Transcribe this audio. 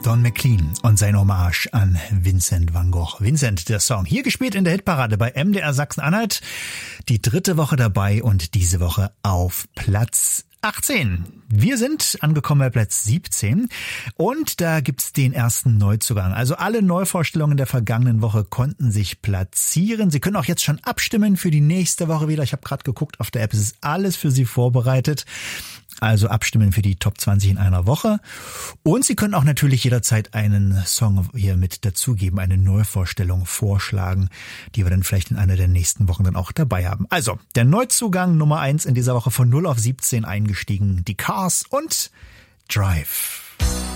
Don McLean und sein Hommage an Vincent van Gogh. Vincent, der Song, hier gespielt in der Hitparade bei MDR Sachsen-Anhalt. Die 3. Woche dabei und diese Woche auf Platz 18. Wir sind angekommen bei Platz 17 und da gibt's den ersten Neuzugang. Also alle Neuvorstellungen der vergangenen Woche konnten sich platzieren. Sie können auch jetzt schon abstimmen für die nächste Woche wieder. Ich habe gerade geguckt auf der App, es ist alles für Sie vorbereitet. Also abstimmen für die Top 20 in einer Woche. Und Sie können auch natürlich jederzeit einen Song hier mit dazugeben, eine Neuvorstellung vorschlagen, die wir dann vielleicht in einer der nächsten Wochen dann auch dabei haben. Also, der Neuzugang Nummer 1 in dieser Woche von 0 auf 17 eingestiegen, die Cars und Drive.